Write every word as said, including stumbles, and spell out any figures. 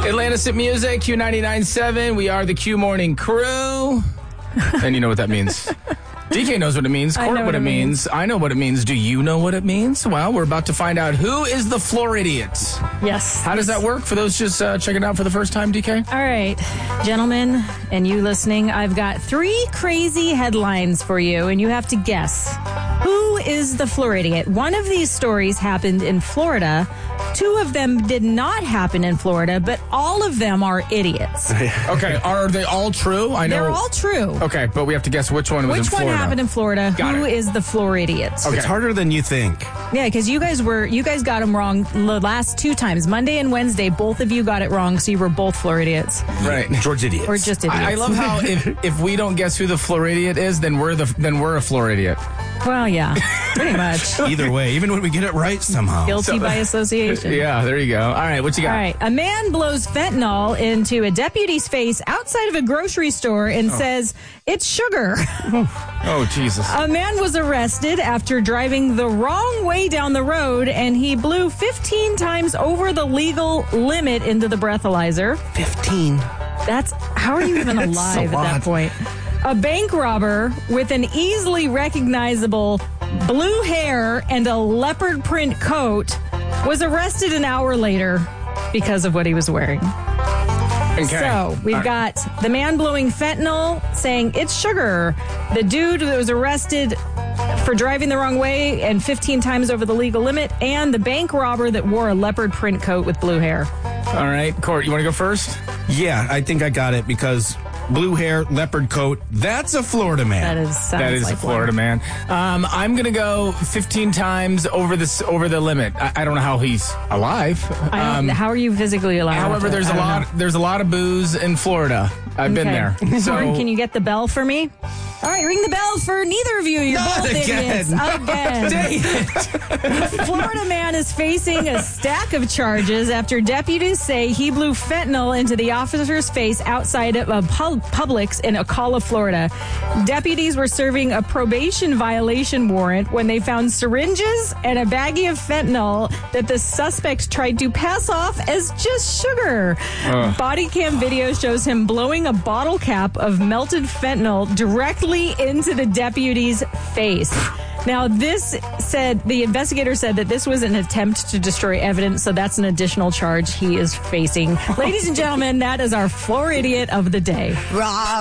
Atlantis at Music, Q ninety-nine point seven. We are the Q Morning Crew. And you know what that means. D K knows what it means. Court, what, what it means. means. I know what it means. Do you know what it means? Well, we're about to find out who is the floor idiot. Yes. How does that work for those just uh, checking it out for the first time, D K? All right, gentlemen, and you listening, I've got three crazy headlines for you, and you have to guess. Who is the floor idiot? One of these stories happened in Florida. Two of them did not happen in Florida, but all of them are idiots. Okay, are they all true? I know. They're all true. Okay, but we have to guess which one was which in Florida. Which one happened in Florida? Got Who it. is the floor idiot? Okay. It's harder than you think. Yeah, because you guys were you guys got them wrong the last two times. Monday and Wednesday, both of you got it wrong, so you were both floor idiots. Right. George idiots. Or just idiots. I, I love how if, if we don't guess who the floor idiot is, then we're the then we're a floor idiot. Well, yeah, pretty much. Either way, even when we get it right somehow. Guilty So- by association. Yeah, there you go. All right, what you got? All right. A man blows fentanyl into a deputy's face outside of a grocery store and says, it's sugar. Oh, Jesus. A man was arrested after driving the wrong way down the road, and he blew fifteen times over the legal limit into the breathalyzer. fifteen. That's, how are you even That's alive a at that lot. point? A bank robber with an easily recognizable blue hair and a leopard print coat was arrested an hour later because of what he was wearing. Okay. So we've All right. got the man blowing fentanyl saying it's sugar. The dude that was arrested for driving the wrong way and fifteen times over the legal limit, and the bank robber that wore a leopard print coat with blue hair. All right, Court, you want to go first? Yeah, I think I got it because blue hair, leopard coat, that's a Florida man. That is sounds That is like a Florida one. man. Um, I'm going to go fifteen times over this over the limit. I, I don't know how he's alive. I don't, Um, how are you physically alive? however, there's I a don't lot. know. There's a lot of booze in Florida. I've been Okay. there. So Court, can you get the bell for me? All right, ring the bell for neither of you. You're Not both again. idiots. Again. Florida man is facing a stack of charges after deputies say he blew fentanyl into the officer's face outside of a pub- Publix in Ocala, Florida. Deputies were serving a probation violation warrant when they found syringes and a baggie of fentanyl that the suspect tried to pass off as just sugar. Ugh. Body cam video shows him blowing a bottle cap of melted fentanyl directly into the deputy's face. Now, this said, the investigator said that this was an attempt to destroy evidence, so that's an additional charge he is facing. Ladies and gentlemen, that is our floor idiot of the day.